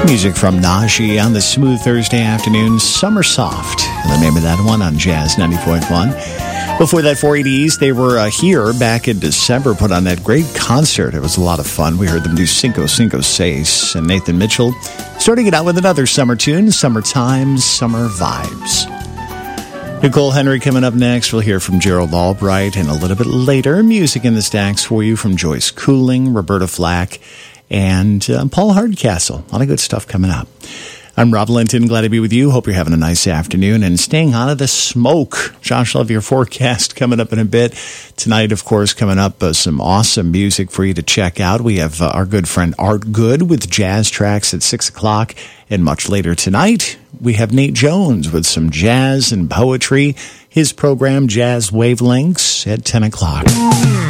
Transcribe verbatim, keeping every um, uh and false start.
Music from Najee on the smooth Thursday afternoon, Summer Soft, the name of that one on Jazz ninety point one. Before that, four eighties, they were uh, here back in December, put on that great concert. It was a lot of fun. We heard them do Cinco Cinco Seis, and Nathan Mitchell starting it out with another summer tune, Summertime, Summer Vibes. Nicole Henry coming up next. We'll hear from Gerald Albright, and a little bit later, music in the stacks for you from Joyce Cooling, Roberta Flack, and uh, Paul Hardcastle. A lot of good stuff coming up. I'm Rob Linton. Glad to be with you. Hope you're having a nice afternoon and staying out of the smoke. Josh, I'll have your forecast coming up in a bit. Tonight, of course, coming up, uh, some awesome music for you to check out. We have uh, our good friend Art Good with Jazz Tracks at six o'clock. And much later tonight, we have Nate Jones with some jazz and poetry. His program, Jazz Wavelengths, at ten o'clock.